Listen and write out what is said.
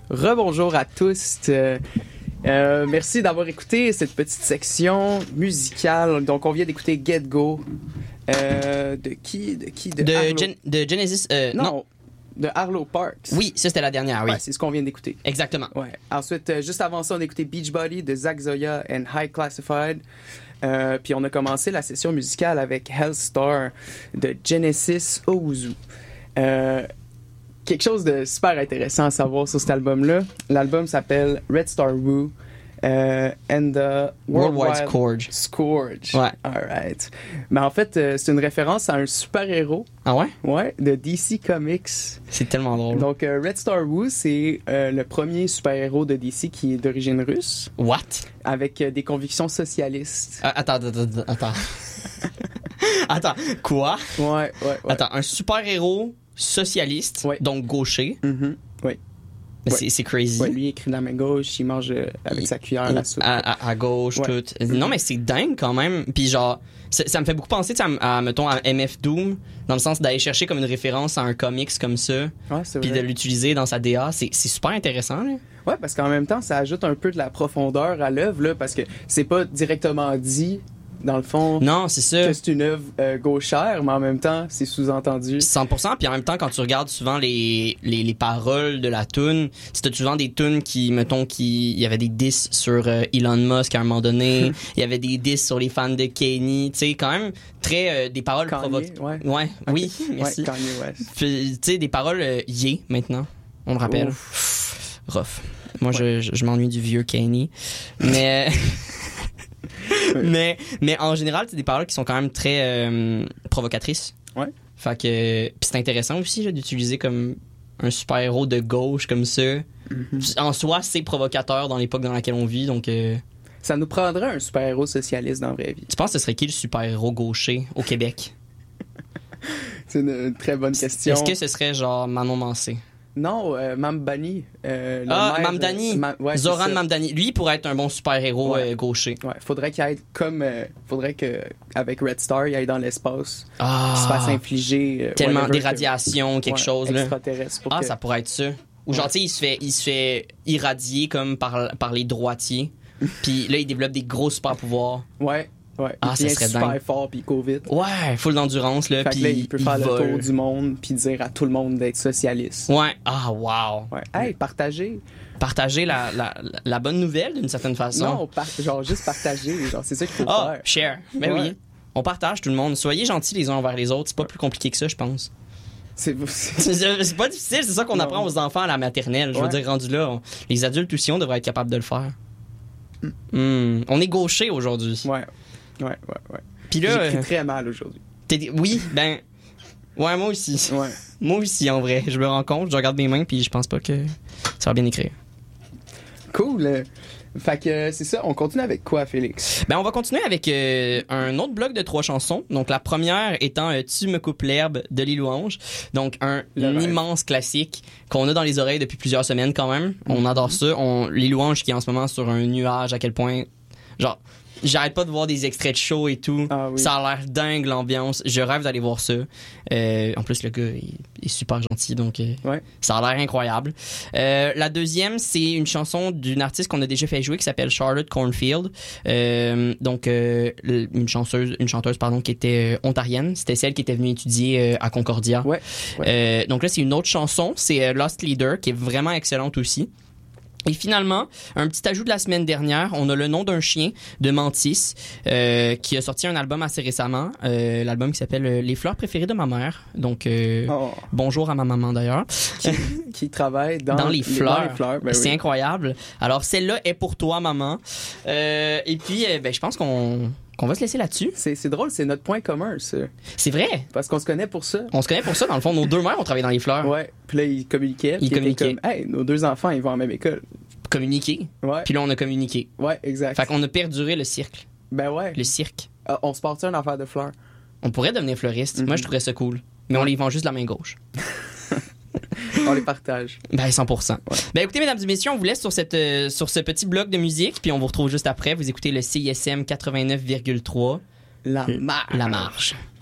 Rebonjour à tous. Merci d'avoir écouté cette petite section musicale. Donc, on vient d'écouter Get Go. De qui? De Genesis. Non. De Arlo Parks. Oui, ça c'était la dernière, oui. Ouais, c'est ce qu'on vient d'écouter. Exactement. Ouais. Ensuite, juste avant ça, on a écouté Beachbody de Zach Zoya and High Classified. Puis on a commencé la session musicale avec Hellstar de Genesis Owusu. Quelque chose de super intéressant à savoir sur cet album-là. L'album s'appelle Red Star Woo and the Worldwide Scourge. Scourge. Ouais. Alright. Mais en fait, c'est une référence à un super-héros. Ah ouais? Ouais, de DC Comics. C'est tellement drôle. Donc, Red Star Woo, c'est le premier super-héros de DC qui est d'origine russe. What? Avec des convictions socialistes. Attends. Attends, quoi? Ouais. Attends, un super-héros socialiste, ouais. Donc gaucher. Mm-hmm. Oui. Mais ouais. C'est crazy. Ouais, lui, il écrit de la main gauche, il mange avec sa cuillère la soupe. À gauche, ouais. tout. Non, mais c'est dingue quand même. Puis genre, ça me fait beaucoup penser mettons, à MF Doom, dans le sens d'aller chercher comme une référence à un comics comme ça, puis de l'utiliser dans sa DA. C'est super intéressant, là. Ouais, parce qu'en même temps, ça ajoute un peu de la profondeur à l'œuvre, là, parce que c'est pas directement dit, dans le fond, non, c'est ça, que c'est une œuvre gauchère, mais en même temps, c'est sous-entendu. 100%, puis en même temps, quand tu regardes souvent les paroles de la toune, c'était souvent des tounes qui, mettons, il y avait des diss sur Elon Musk à un moment donné, il y avait des diss sur les fans de Kanye, tu sais, quand même, très, des paroles provocatrices. Ouais, okay. Oui, merci. Ouais, Kanye West. Puis, tu sais, des paroles maintenant, on le rappelle. Rough. Moi, je m'ennuie du vieux Kanye. Mais... mais en général, c'est des paroles qui sont quand même très provocatrices. Ouais. Fait que puis c'est intéressant aussi là, d'utiliser comme un super-héros de gauche comme ça. Mm-hmm. En soi, c'est provocateur dans l'époque dans laquelle on vit, donc ça nous prendrait un super-héros socialiste dans la vraie vie. Tu penses que ce serait qui le super-héros gaucher au Québec? C'est une très bonne question. Est-ce que ce serait genre Manon Mancé? Non, Mamdani. Mamdani. Zoran Mamdani. Lui, il pourrait être un bon super-héros gaucher. Ouais, faudrait qu'il aille faudrait qu'avec Red Star, il aille dans l'espace. Il se fasse infliger. Tellement des radiations, quelque chose, là. Extraterrestre. Ça pourrait être ça. Ou genre, tu sais, il se fait irradier comme par les droitiers. Puis là, il développe des gros super-pouvoirs. Ouais. Ça serait super dingue. Fort puis il court vite. Ouais, full d'endurance là. Puis il peut faire le tour du monde puis dire à tout le monde d'être socialiste. Ouais. Ah wow. Ouais. Hey, partager la bonne nouvelle d'une certaine façon. Non, genre juste partager. Genre c'est ça qu'il faut faire. Share. Ben oui. On partage tout le monde. Soyez gentils les uns envers les autres. C'est pas plus compliqué que ça, je pense. C'est pas difficile. C'est ça qu'on apprend aux enfants à la maternelle. Je veux dire, rendu là, les adultes aussi, on devrait être capables de le faire. On est gauchers aujourd'hui. Ouais. Puis là, j'écris très mal aujourd'hui. Oui, ben... Ouais, moi aussi. Ouais. Moi aussi, en vrai. Je me rends compte, je regarde mes mains, puis je pense pas que ça va bien écrire. Cool. Fait que c'est ça, on continue avec quoi, Félix? Ben, on va continuer avec un autre bloc de 3 chansons. Donc, la première étant Tu me coupes l'herbe de Les Louanges. Donc, un immense classique qu'on a dans les oreilles depuis plusieurs semaines quand même. On adore ça. Les Louanges qui est en ce moment sur un nuage, à quel point... Genre... J'arrête pas de voir des extraits de show et tout. Ah, oui. Ça a l'air dingue, l'ambiance. Je rêve d'aller voir ça. En plus, le gars est super gentil, donc ça a l'air incroyable. La deuxième, c'est une chanson d'une artiste qu'on a déjà fait jouer qui s'appelle Charlotte Cornfield. Donc, une chanteuse qui était ontarienne. C'était celle qui était venue étudier à Concordia. Donc là, c'est une autre chanson. C'est Lost Leader, qui est vraiment excellente aussi. Et finalement, un petit ajout de la semaine dernière, on a Le nom d'un chien de Mantis, qui a sorti un album assez récemment, l'album qui s'appelle Les fleurs préférées de ma mère. Donc, bonjour à ma maman d'ailleurs. Qui travaille dans les fleurs. Ben c'est incroyable. Alors, celle-là est pour toi, maman. Et puis, je pense qu'on va se laisser là-dessus. C'est drôle, c'est notre point commun, ça. C'est vrai. Parce qu'on se connaît pour ça. Dans le fond, nos deux mères ont travaillé dans les fleurs. Ouais. Puis là, ils communiquaient. Comme, hey, nos 2 enfants, ils vont à la même école. Communiquer. Ouais. Puis là, on a communiqué. Ouais, exact. Fait qu'on a perduré le cercle. Ben ouais. Le cirque. On se partit une affaire de fleurs. On pourrait devenir fleuriste. Moi, je trouverais ça cool. Mais on les vend juste de la main gauche. On les partage. Ben 100%. Ouais. Ben écoutez, mesdames et messieurs, on vous laisse sur ce petit bloc de musique, puis on vous retrouve juste après. Vous écoutez le CISM 89,3. La marche. La marche.